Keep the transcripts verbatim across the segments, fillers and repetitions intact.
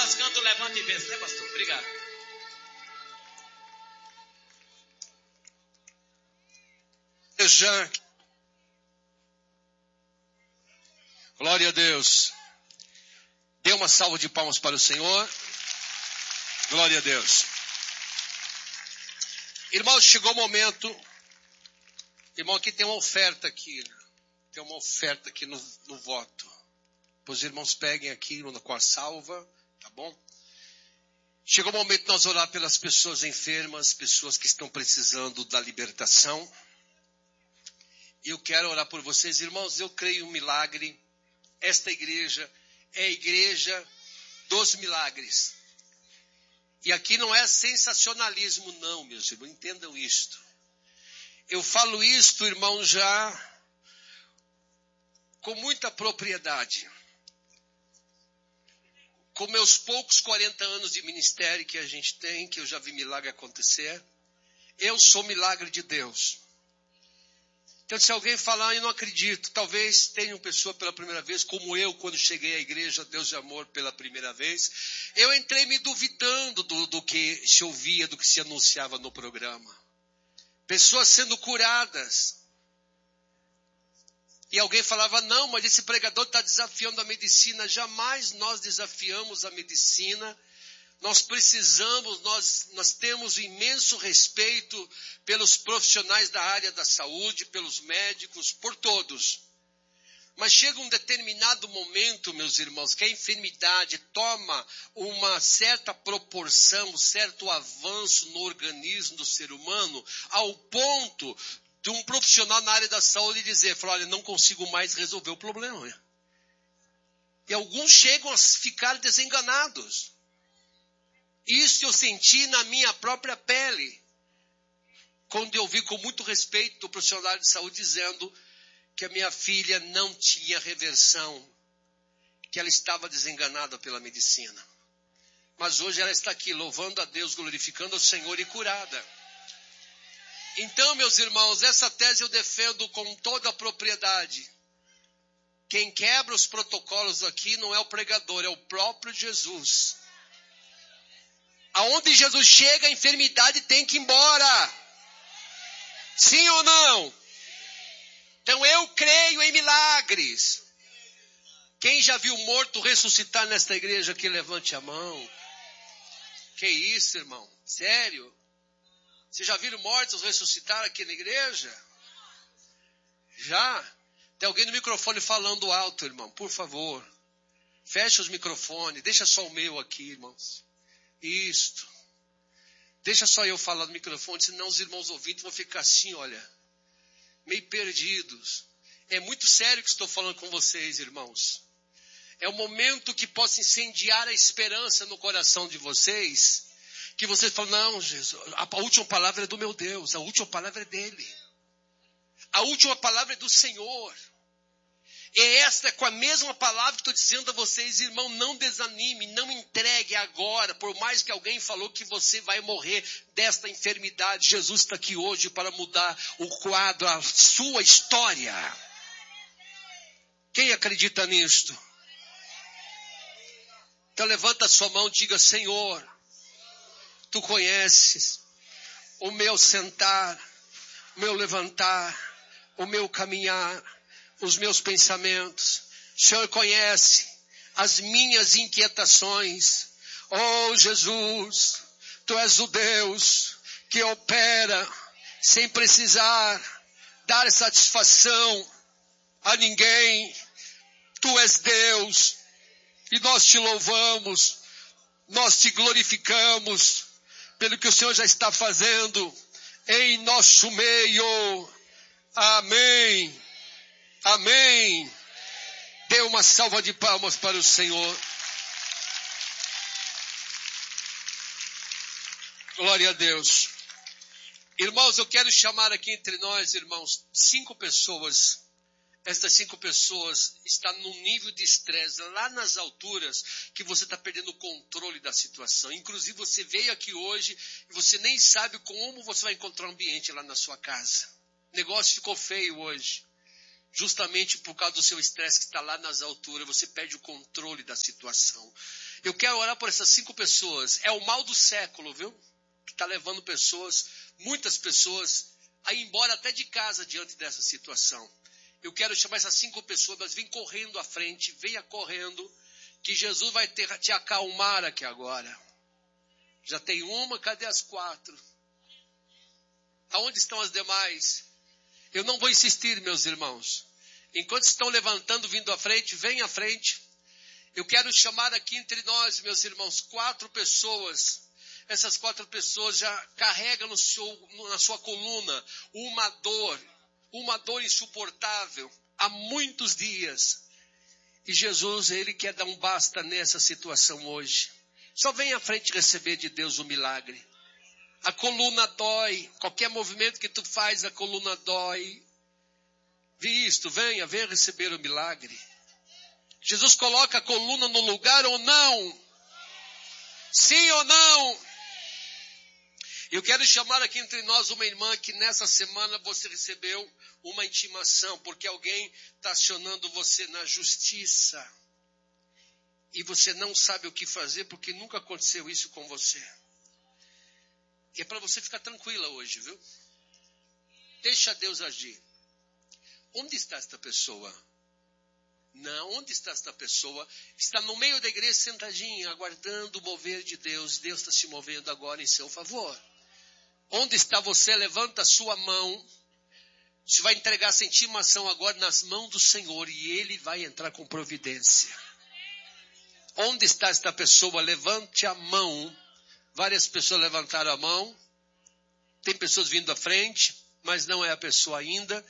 nós cantamos Levanta e Vença, né, pastor? Obrigado. Já. Glória a Deus. Dê uma salva de palmas para o Senhor. Glória a Deus. Irmãos, chegou o momento. Irmão, aqui tem uma oferta aqui. Tem uma oferta aqui no, no voto. Os irmãos peguem aqui com a salva, tá bom? Chegou o momento de nós orar pelas pessoas enfermas, pessoas que estão precisando da libertação. E eu quero orar por vocês, irmãos. Eu creio em um milagre. Esta igreja é a igreja dos milagres. E aqui não é sensacionalismo, não, meus irmãos. Entendam isto. Eu falo isto, irmão, já com muita propriedade. Com meus poucos quarenta anos de ministério que a gente tem, que eu já vi milagre acontecer, eu sou milagre de Deus. Então, se alguém falar, eu não acredito, talvez tenha uma pessoa pela primeira vez, como eu, quando cheguei à igreja Deus de Amor pela primeira vez, eu entrei me duvidando do, do que se ouvia, do que se anunciava no programa. Pessoas sendo curadas. E alguém falava, não, mas esse pregador está desafiando a medicina. Jamais nós desafiamos a medicina. Nós precisamos, nós, nós temos imenso respeito pelos profissionais da área da saúde, pelos médicos, por todos. Mas chega um determinado momento, meus irmãos, que a enfermidade toma uma certa proporção, um certo avanço no organismo do ser humano, ao ponto de um profissional na área da saúde dizer, falar, olha, não consigo mais resolver o problema. E alguns chegam a ficar desenganados. Isso eu senti na minha própria pele, quando eu vi com muito respeito do profissional de saúde dizendo que a minha filha não tinha reversão, que ela estava desenganada pela medicina. Mas hoje ela está aqui louvando a Deus, glorificando o Senhor e curada. Então, meus irmãos, essa tese eu defendo com toda a propriedade. Quem quebra os protocolos aqui não é o pregador, é o próprio Jesus. Aonde Jesus chega, a enfermidade tem que ir embora. Sim ou não? Então eu creio em milagres. Quem já viu morto ressuscitar nesta igreja aqui, levante a mão. Que isso, irmão? Sério? Vocês já viram mortos ressuscitar aqui na igreja? Já? Tem alguém no microfone falando alto, irmão, por favor. Fecha os microfones, deixa só o meu aqui, irmãos. Isto. Deixa só eu falar no microfone, senão os irmãos ouvintes vão ficar assim, olha, meio perdidos. É muito sério que estou falando com vocês, irmãos. É um momento que possa incendiar a esperança no coração de vocês, que vocês falam, não, Jesus, a última palavra é do meu Deus, a última palavra é dele. A última palavra é do Senhor. E esta é com a mesma palavra que estou dizendo a vocês, irmão, não desanime, não entregue agora, por mais que alguém falou que você vai morrer desta enfermidade. Jesus está aqui hoje para mudar o quadro, a sua história. Quem acredita nisto? Então levanta a sua mão e diga, Senhor, Tu conheces o meu sentar, o meu levantar, o meu caminhar, os meus pensamentos. O Senhor conhece as minhas inquietações. Oh Jesus, Tu és o Deus que opera sem precisar dar satisfação a ninguém. Tu és Deus e nós Te louvamos, nós Te glorificamos pelo que o Senhor já está fazendo em nosso meio. Amém. Amém. Dê uma salva de palmas para o Senhor. Glória a Deus. Irmãos, eu quero chamar aqui entre nós, irmãos, cinco pessoas. Estas cinco pessoas estão num nível de estresse lá nas alturas que você está perdendo o controle da situação. Inclusive você veio aqui hoje e você nem sabe como você vai encontrar um ambiente lá na sua casa. O negócio ficou feio hoje. Justamente por causa do seu estresse que está lá nas alturas, você perde o controle da situação. Eu quero orar por essas cinco pessoas. É o mal do século, viu? Que está levando pessoas, muitas pessoas, a ir embora até de casa diante dessa situação. Eu quero chamar essas cinco pessoas, mas vem correndo à frente, venha correndo, que Jesus vai ter, te acalmar aqui agora. Já tem uma, cadê as quatro? Aonde estão as demais? Eu não vou insistir, meus irmãos. Enquanto estão levantando, vindo à frente, vem à frente. Eu quero chamar aqui entre nós, meus irmãos, quatro pessoas. Essas quatro pessoas já carregam no seu, na sua coluna uma dor, uma dor insuportável há muitos dias. E Jesus, Ele quer dar um basta nessa situação hoje. Só vem à frente receber de Deus o milagre. A coluna dói, qualquer movimento que tu faz, a coluna dói. Vi isto, venha, venha receber o milagre. Jesus coloca a coluna no lugar ou não? Sim ou não? Eu quero chamar aqui entre nós uma irmã que nessa semana você recebeu uma intimação, porque alguém está acionando você na justiça. E você não sabe o que fazer, porque nunca aconteceu isso com você. E é para você ficar tranquila hoje, viu? Deixa Deus agir. Onde está esta pessoa? Não, onde está esta pessoa? Está no meio da igreja sentadinha, aguardando o mover de Deus. Deus está se movendo agora em seu favor. Onde está você? Levanta a sua mão. Você vai entregar essa intimação agora nas mãos do Senhor e Ele vai entrar com providência. Onde está esta pessoa? Levante a mão. Várias pessoas levantaram a mão. Tem pessoas vindo à frente, mas não é a pessoa ainda.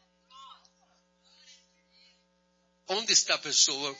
Onde está a pessoa?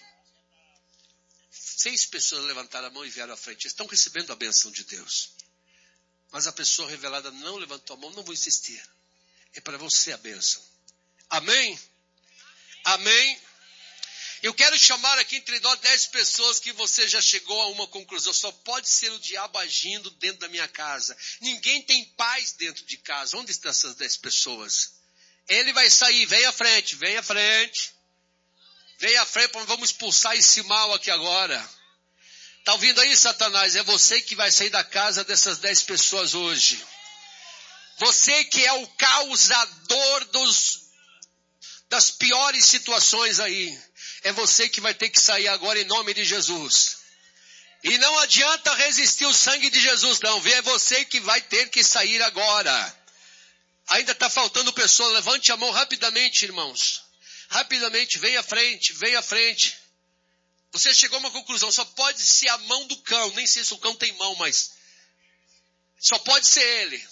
Seis pessoas levantaram a mão e vieram à frente. Estão recebendo a bênção de Deus. Mas a pessoa revelada não levantou a mão, não vou insistir. É para você a bênção. Amém? Amém? Eu quero chamar aqui entre nós dez pessoas que você já chegou a uma conclusão. Só pode ser o diabo agindo dentro da minha casa. Ninguém tem paz dentro de casa. Onde estão essas dez pessoas? Ele vai sair, vem à frente, vem à frente. Vem à frente, vamos expulsar esse mal aqui agora. Está ouvindo aí, Satanás? É você que vai sair da casa dessas dez pessoas hoje. Você que é o causador dos, das piores situações aí. É você que vai ter que sair agora em nome de Jesus. E não adianta resistir o sangue de Jesus, não. É você que vai ter que sair agora. Ainda está faltando pessoa. Levante a mão rapidamente, irmãos. Rapidamente, vem à frente, vem à frente. Você chegou a uma conclusão, só pode ser a mão do cão. Nem sei se o cão tem mão, mas só pode ser ele.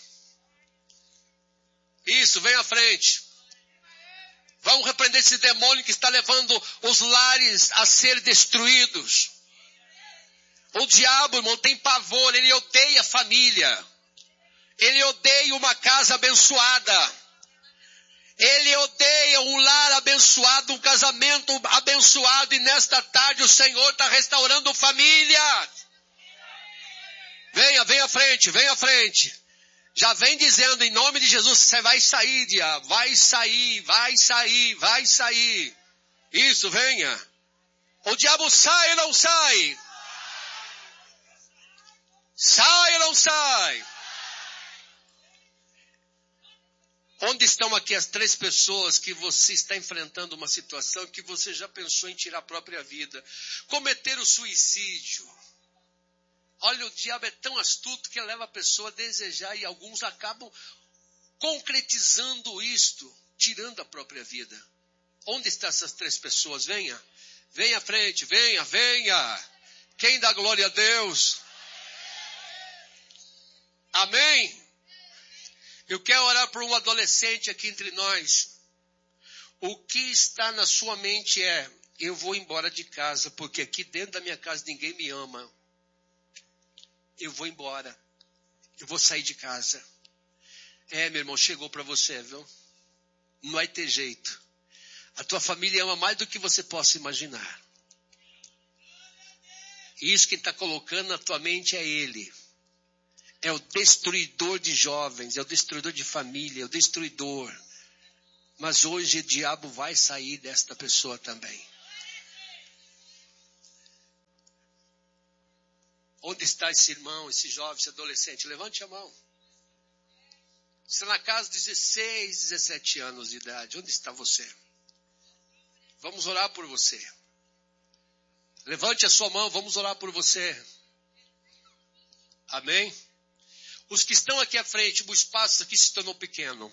Isso, vem à frente. Vamos repreender esse demônio que está levando os lares a ser destruídos. O diabo, irmão, tem pavor, ele odeia a família. Ele odeia uma casa abençoada. Ele odeia um lar abençoado, um casamento abençoado. E nesta tarde o Senhor está restaurando família. Venha, venha à frente, venha à frente. Já vem dizendo em nome de Jesus, você vai sair, diabo. Vai sair, vai sair, vai sair. Isso, venha. O diabo sai ou não sai? Sai ou não sai? Onde estão aqui as três pessoas que você está enfrentando uma situação que você já pensou em tirar a própria vida? Cometer o suicídio. Olha, o diabo é tão astuto que leva a pessoa a desejar e alguns acabam concretizando isto, tirando a própria vida. Onde estão essas três pessoas? Venha, venha à frente, venha, venha. Quem dá glória a Deus? Amém? Eu quero orar por um adolescente aqui entre nós. O que está na sua mente é, eu vou embora de casa, porque aqui dentro da minha casa ninguém me ama. Eu vou embora. Eu vou sair de casa. É, meu irmão, chegou para você, viu? Não vai ter jeito. A tua família ama mais do que você possa imaginar. E isso que está colocando na tua mente é ele. É o destruidor de jovens, é o destruidor de família, é o destruidor. Mas hoje o diabo vai sair desta pessoa também. Onde está esse irmão, esse jovem, esse adolescente? Levante a mão. Está na casa de dezesseis, dezessete anos de idade. Onde está você? Vamos orar por você. Levante a sua mão, vamos orar por você. Amém? Os que estão aqui à frente, o espaço aqui se tornou pequeno.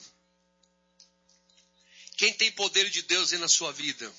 Quem tem poder de Deus aí na sua vida?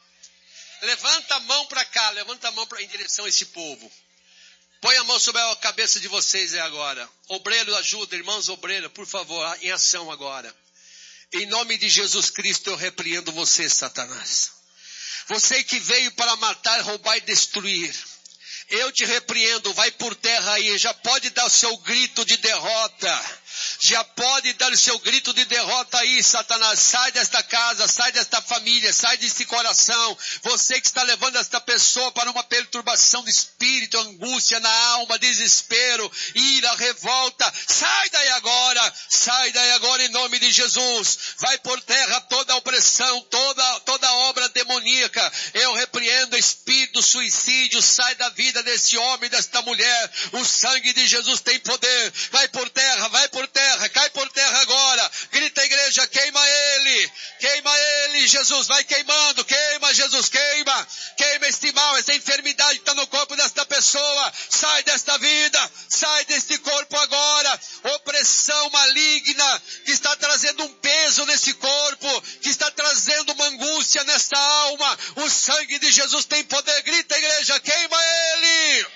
Levanta a mão para cá, levanta a mão pra, em direção a esse povo. Põe a mão sobre a cabeça de vocês aí agora. Obreiro, ajuda, irmãos obreiros, por favor, em ação agora. Em nome de Jesus Cristo eu repreendo você, Satanás. Você que veio para matar, roubar e destruir. Eu te repreendo, vai por terra aí, já pode dar o seu grito de derrota. Já pode dar o seu grito de derrota aí, Satanás. Sai desta casa, sai desta família, sai desse coração. Você que está levando esta pessoa para uma perturbação de espírito, angústia na alma, desespero, ira, revolta. Sai daí agora, sai daí agora em nome de Jesus. Vai por terra toda a opressão, toda, toda obra demoníaca. Eu repreendo espírito, suicídio, sai da vida desse homem, desta mulher. O sangue de Jesus tem poder. Vai por terra, vai por terra, cai por terra agora. Grita, igreja, queima ele, queima ele, Jesus, vai queimando, queima, Jesus, queima, queima este mal, essa enfermidade que está no corpo desta pessoa. Sai desta vida, sai deste corpo agora. Opressão maligna que está trazendo um peso nesse corpo, que está trazendo uma angústia nesta alma. O sangue de Jesus tem poder. Grita, igreja, queima ele.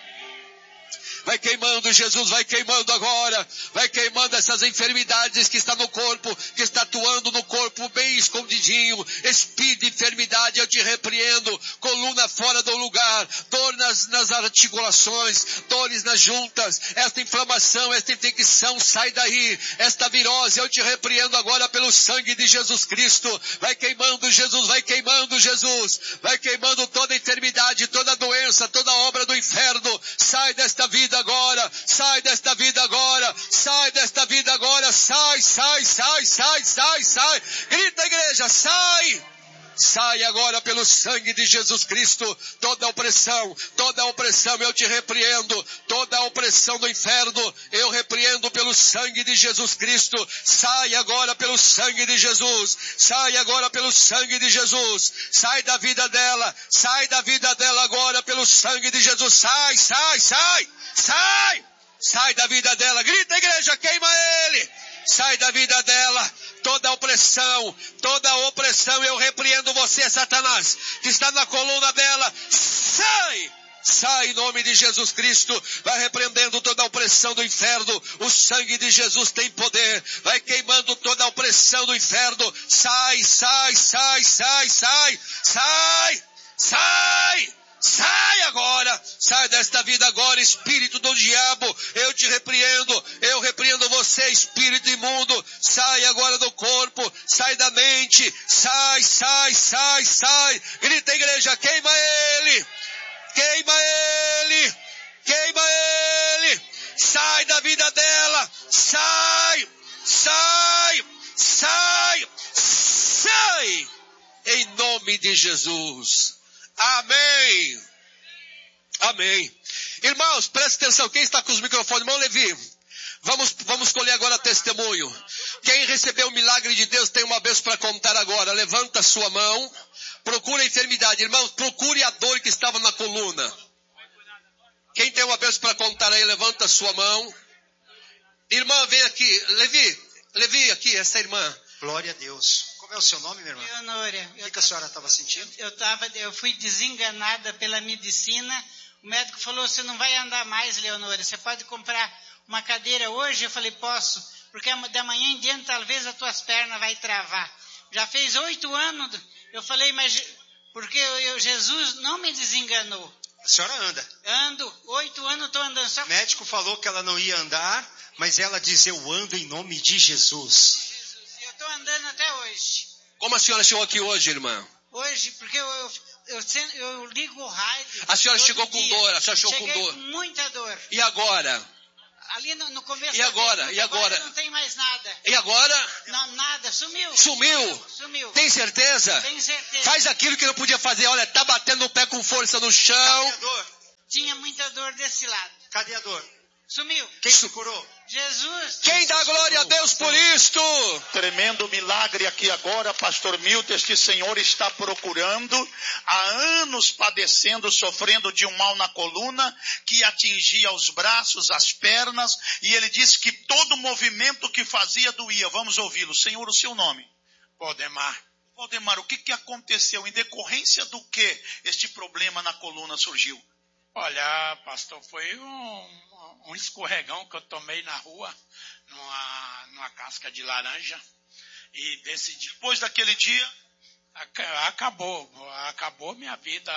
Vai queimando, Jesus, vai queimando agora. Vai queimando essas enfermidades que está no corpo, que está atuando no corpo bem escondidinho. Espírito de enfermidade, eu te repreendo. Coluna fora do lugar, dor nas, nas articulações, dores nas juntas. Esta inflamação, esta infecção, sai daí. Esta virose, eu te repreendo agora pelo sangue de Jesus Cristo. Vai queimando, Jesus, vai queimando, Jesus. Vai queimando toda enfermidade, toda doença, toda obra do inferno. Sai desta vida agora, sai desta vida agora, sai desta vida agora, sai, sai, sai, sai, sai, sai. Grita, igreja, sai. Sai agora pelo sangue de Jesus Cristo. Toda opressão, toda opressão eu te repreendo. Toda opressão do inferno eu repreendo pelo sangue de Jesus Cristo. Sai agora pelo sangue de Jesus. Sai agora pelo sangue de Jesus. Sai da vida dela, sai da vida dela agora pelo sangue de Jesus. Sai, sai, sai, sai, sai da vida dela. Grita, igreja, queima ele. Sai da vida dela, toda opressão, toda opressão, eu repreendo você, Satanás, que está na coluna dela. Sai! Sai em nome de Jesus Cristo. Vai repreendendo toda a opressão do inferno. O sangue de Jesus tem poder. Vai queimando toda a opressão do inferno. Sai, sai, sai, sai, sai, sai, sai. Sai agora, sai desta vida agora, espírito do diabo, eu te repreendo, eu repreendo você, espírito imundo, sai agora do corpo, sai da mente, sai, sai, sai, sai, grita, igreja, queima ele, queima ele, queima ele, sai da vida dela, sai, sai, sai, sai, em nome de Jesus. Amém. Amém. Irmãos, preste atenção. Quem está com os microfones? Irmão Levi, vamos, vamos colher agora testemunho. Quem recebeu o milagre de Deus tem uma bênção para contar agora. Levanta a sua mão. Procure a enfermidade. Irmãos, procure a dor que estava na coluna. Quem tem uma bênção para contar aí, levanta a sua mão. Irmã, vem aqui. Levi, Levi, aqui, essa irmã. Glória a Deus. Como é o seu nome, minha irmã? Leonora. O que, que a senhora estava sentindo? Eu, tava, eu fui desenganada pela medicina. O médico falou, você não vai andar mais, Leonora. Você pode comprar uma cadeira hoje? Eu falei, posso. Porque da manhã em diante, talvez as tuas pernas vai travar. Já fez oito anos. Eu falei, mas porque eu, eu, Jesus não me desenganou. A senhora anda? Ando. Oito anos estou andando. Só... O médico falou que ela não ia andar, mas ela diz, eu ando em nome de Jesus. Eu estou andando até hoje. Como a senhora chegou aqui hoje, irmã? Hoje, porque eu, eu, eu, eu ligo o rádio. A senhora chegou com dia. dor, a senhora chegou Cheguei com dor. com muita dor. E agora? Ali no, no começo... E agora? da E agora? Não tem mais nada. E agora? Não, nada, sumiu. Sumiu? Sumiu. Tem certeza? Tenho certeza. Faz aquilo que não podia fazer. Olha, tá batendo o pé com força no Cadê chão. a dor? Tinha muita dor desse lado. Cadê a dor? Sumiu. Quem te curou? Jesus. Quem dá glória a Deus por isto? Tremendo milagre aqui agora, pastor Milton, este senhor está procurando, há anos padecendo, sofrendo de um mal na coluna, que atingia os braços, as pernas, e ele disse que todo movimento que fazia doía. Vamos ouvi-lo. Senhor, o seu nome? Valdemar. Valdemar, o que, que aconteceu? Em decorrência do que este problema na coluna surgiu? Olha, pastor, foi um, um escorregão que eu tomei na rua, numa, numa casca de laranja. E desse dia, Depois daquele dia, aca- acabou, acabou minha vida.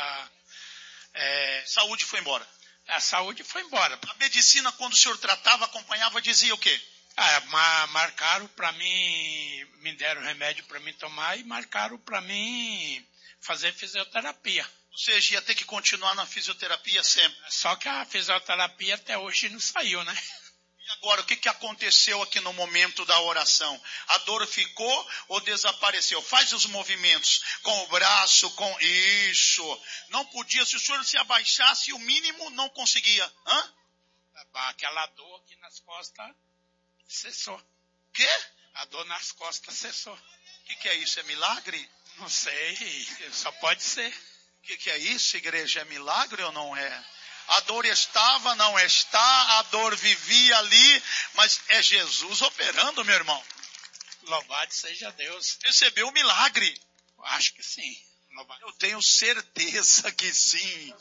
É, saúde foi embora. a saúde foi embora. A medicina, quando o senhor tratava, acompanhava, dizia o quê? Ah, ma- marcaram para mim, me deram remédio para mim tomar e marcaram para mim fazer fisioterapia. Ou seja, ia ter que continuar na fisioterapia sempre. Só que a fisioterapia até hoje não saiu, né? E agora, o que, que aconteceu aqui no momento da oração? A dor ficou ou desapareceu? Faz os movimentos com o braço, com isso. Não podia, se o senhor se abaixasse, o mínimo não conseguia. Hã? Aquela dor aqui nas costas cessou. Quê? A dor nas costas cessou. O que, que é isso? É milagre? Não sei, só pode ser. O que, que é isso, igreja? É milagre ou não é? A dor estava, não está, a dor vivia ali, mas é Jesus operando, meu irmão. Louvado seja Deus. Recebeu o milagre. Acho que sim. Louvado. Eu tenho certeza que sim.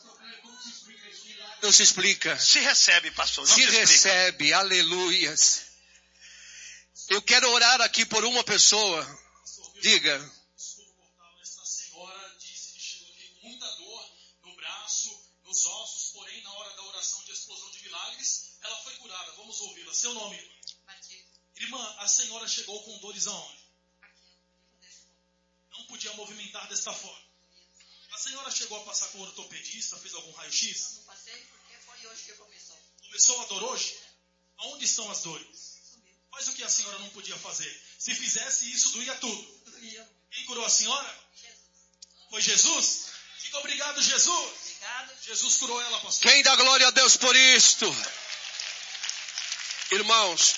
Não se explica. Se recebe, pastor. Não Se se explica. recebe, aleluias. Eu quero orar aqui por uma pessoa. Diga. Essa senhora disse que chegou aqui com muita dor no braço, nos ossos, porém, na hora da oração de explosão de milagres, ela foi curada. Vamos ouvi-la. Seu nome? Matilde. Irmã, a senhora chegou com dores aonde? Não podia movimentar desta forma. A senhora chegou a passar com o ortopedista, fez algum raio-x? Não passei porque foi hoje que começou. Começou a dor hoje? Aonde estão as dores? Sumiu. Faz o que a senhora não podia fazer. Se fizesse isso, doía tudo. Doía. Quem curou a senhora? Jesus. Foi Jesus? Fica obrigado, Jesus. Obrigado. Jesus curou ela, pastor. Quem dá glória a Deus por isto? Irmãos,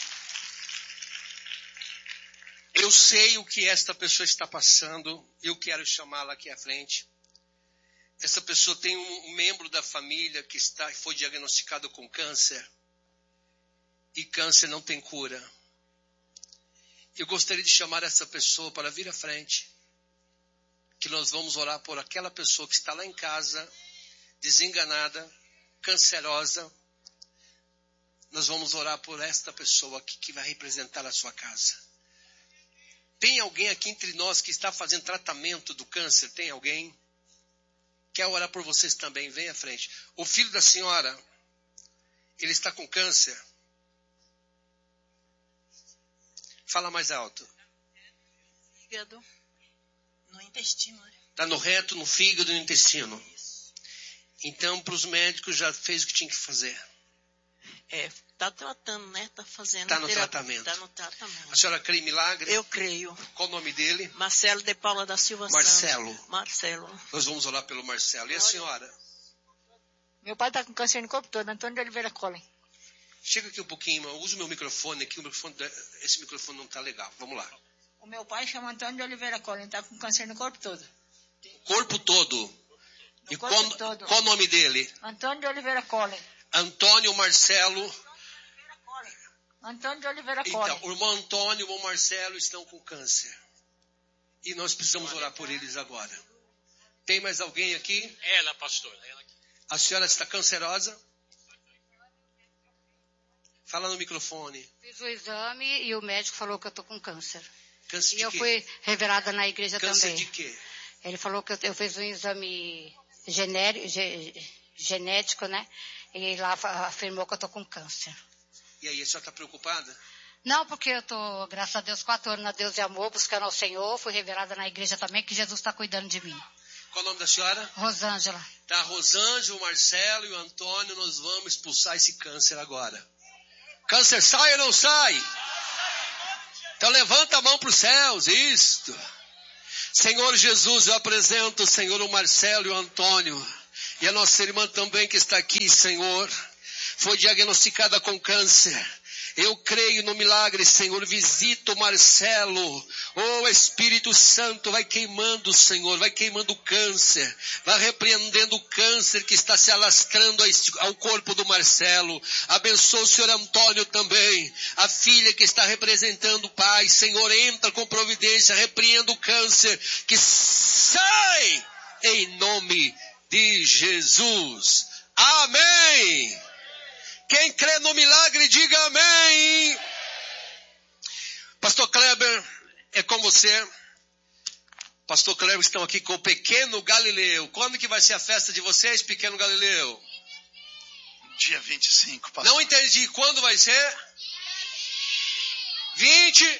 eu sei o que esta pessoa está passando. Eu quero chamá-la aqui à frente. Essa pessoa tem um membro da família que está, foi diagnosticado com câncer. E câncer não tem cura. Eu gostaria de chamar essa pessoa para vir à frente. Que nós vamos orar por aquela pessoa que está lá em casa, desenganada, cancerosa. Nós vamos orar por esta pessoa aqui que vai representar a sua casa. Tem alguém aqui entre nós que está fazendo tratamento do câncer? Tem alguém? Quer orar por vocês também? Vem à frente. O filho da senhora, ele está com câncer. Fala mais alto. Fígado. No intestino, né? Está no reto, no fígado e no intestino. Então, para os médicos, já fez o que tinha que fazer. É, tá tratando, né? Tá fazendo. Tá no terapia, tratamento. Tá no tratamento. A senhora crê em milagre? Eu creio. Qual o nome dele? Marcelo de Paula da Silva Marcelo. Santos. Marcelo. Nós vamos orar pelo Marcelo. E a senhora? Meu pai está com câncer no corpo todo, Antônio de Oliveira Collen. Chega aqui um pouquinho, irmão. Usa o meu microfone aqui. O microfone, esse microfone não está legal. Vamos lá. O meu pai chama Antônio de Oliveira Collen, está com câncer no corpo todo. Corpo todo. No E corpo qual, todo. qual o nome dele? Antônio de Oliveira Collen. Antônio Marcelo. Antônio de Oliveira Collen. Então, o irmão Antônio e o Marcelo estão com câncer. E nós precisamos orar por eles agora. Tem mais alguém aqui? Ela, pastor. Ela aqui. A senhora está cancerosa? Fala no microfone. Fiz o exame e o médico falou que eu estou com câncer. Câncer E de eu quê? fui revelada na igreja Câncer também. de quê? Ele falou que eu, eu fiz um exame genérico, ge, genético, né? E lá afirmou que eu estou com câncer. E aí, a senhora está preocupada? Não, porque eu estou, graças a Deus, quatro anos na Deus e Amor, buscando ao Senhor. Fui revelada na igreja também, que Jesus está cuidando de mim. Qual o nome da senhora? Rosângela. Tá, a Rosângela, o Marcelo e o Antônio, nós vamos expulsar esse câncer agora. Câncer sai ou não sai? Então levanta a mão para os céus, isto. Senhor Jesus, eu apresento, Senhor, o Marcelo e o Antônio. E a nossa irmã também que está aqui, Senhor. Foi diagnosticada com câncer. Eu creio no milagre, Senhor. Visita o Marcelo. Oh, Espírito Santo, vai queimando, Senhor. Vai queimando o câncer. Vai repreendendo o câncer que está se alastrando ao corpo do Marcelo. Abençoa o Senhor Antônio também. A filha que está representando o Pai. Senhor, entra com providência. Repreenda o câncer que sai em nome de Jesus. Amém. Quem crê no milagre, diga amém. Pastor Kleber, é com você. Pastor Kleber, estão aqui com o Pequeno Galileu. Quando que vai ser a festa de vocês, Pequeno Galileu? Dia vinte e cinco, pastor. Não entendi. Quando vai ser? vinte?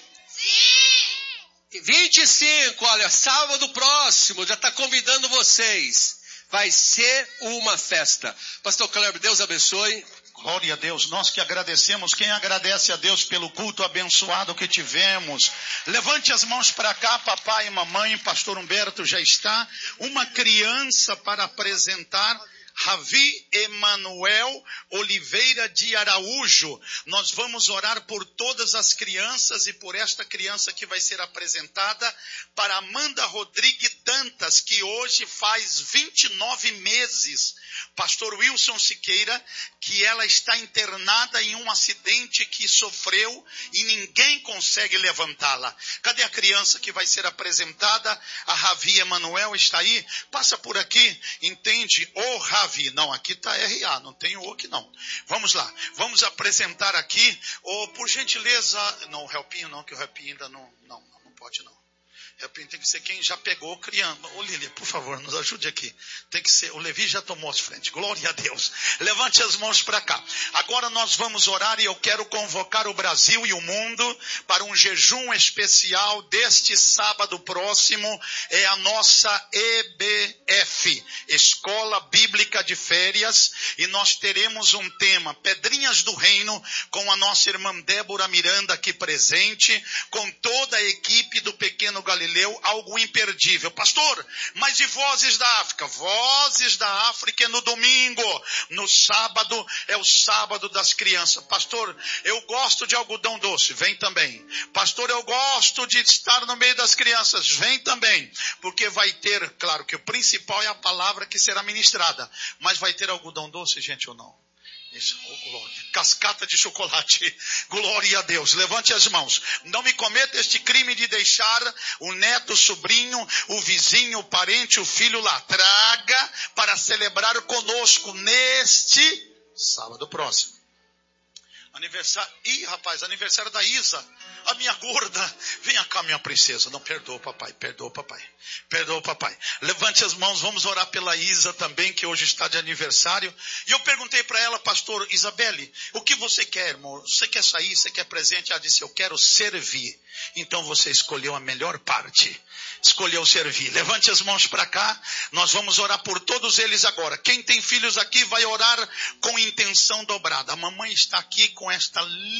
vinte e cinco, olha, sábado próximo, já está convidando vocês. Vai ser uma festa. Pastor Kleber, Deus abençoe. Glória a Deus, nós que agradecemos. Quem agradece a Deus pelo culto abençoado que tivemos? Levante as mãos para cá, papai e mamãe. Pastor Humberto já está. Uma criança para apresentar. Ravi Emanuel Oliveira de Araújo. Nós vamos orar por todas as crianças e por esta criança que vai ser apresentada, para Amanda Rodrigues Dantas, que hoje faz vinte e nove meses. Pastor Wilson Siqueira, que ela está internada em um acidente que sofreu e ninguém consegue levantá-la. Cadê a criança que vai ser apresentada? A Ravi Emanuel está aí? Passa por aqui, entende? Ô Ravi. Não, aqui está R A, não tem o aqui não. Vamos lá, vamos apresentar aqui, oh, por gentileza, não, o Helpinho não, que o Helpinho ainda não, não, não pode não. Helpinho tem que ser quem já pegou criando. Ô Lília, por favor, nos ajude aqui. Tem que ser, o Levi já tomou as frentes, glória a Deus. Levante as mãos para cá. Agora nós vamos orar e eu quero convocar o Brasil e o mundo para um jejum especial deste sábado próximo. É a nossa E B F, Escola Bíblica de Férias, e nós teremos um tema, Pedrinhas do Reino, com a nossa irmã Débora Miranda aqui presente, com toda a equipe do Pequeno Galileu. Algo imperdível. Pastor, mas e Vozes da África? Vozes da África é no domingo. No sábado é o sábado das crianças. Pastor, eu gosto de algodão doce. Vem também. Pastor, eu gosto de estar no meio das crianças. Vem também. Porque vai ter, claro que o principal é a palavra que será ministrada. Mas vai ter algodão doce, gente, ou não? Isso, oh, glória. Cascata de chocolate. Glória a Deus. Levante as mãos. Não me cometa este crime de deixar o neto, o sobrinho, o vizinho, o parente, o filho lá. Traga para celebrar conosco neste sábado próximo. Aniversário. Ih, rapaz, aniversário da Isa. A minha gorda. Venha cá, minha princesa. Não, perdoa, papai. Perdoa, papai. Perdoa, papai. Levante as mãos. Vamos orar pela Isa também, que hoje está de aniversário. E eu perguntei para ela, pastor Isabelle, o que você quer, amor? Você quer sair? Você quer presente? Ela disse, eu quero servir. Então você escolheu a melhor parte. Escolheu servir. Levante as mãos para cá. Nós vamos orar por todos eles agora. Quem tem filhos aqui vai orar com intenção dobrada. A mamãe está aqui com esta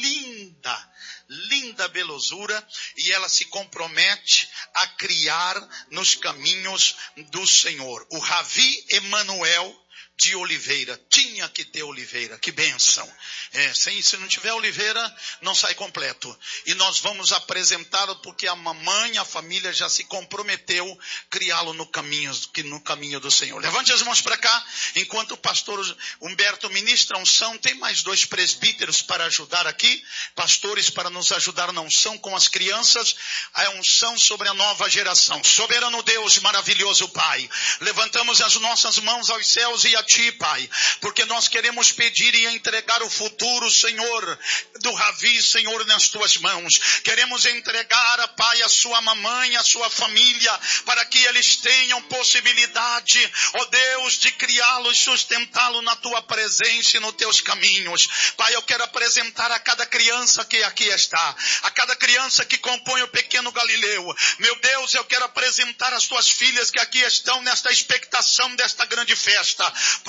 linda, linda belezura, e ela se compromete a criar nos caminhos do Senhor. O Ravi Emanuel de Oliveira. Tinha que ter Oliveira. Que bênção. É, sem, se não tiver Oliveira, não sai completo. E nós vamos apresentá-lo porque a mamãe, a família já se comprometeu a criá-lo no caminho, no caminho do Senhor. Levante as mãos para cá. Enquanto o pastor Humberto ministra a unção, tem mais dois presbíteros para ajudar aqui. Pastores para nos ajudar na unção com as crianças. A unção sobre a nova geração. Soberano Deus, maravilhoso Pai. Levantamos as nossas mãos aos céus e a Ti, Pai, porque nós queremos pedir e entregar o futuro, Senhor, do Ravi, Senhor, nas Tuas mãos. Queremos entregar, Pai, a sua mamãe, a sua família, para que eles tenham possibilidade, ó Deus, de criá-lo e sustentá-lo na Tua presença e nos Teus caminhos. Pai, eu quero apresentar a cada criança que aqui está, a cada criança que compõe o Pequeno Galileu. Meu Deus, eu quero apresentar as Tuas filhas que aqui estão nesta expectação desta grande festa.